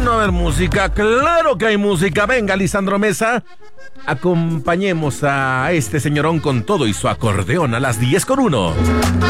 que no haber música? Claro que hay música. Venga, Lisandro Mesa, acompañemos a este señorón con todo y su acordeón a las 10:01.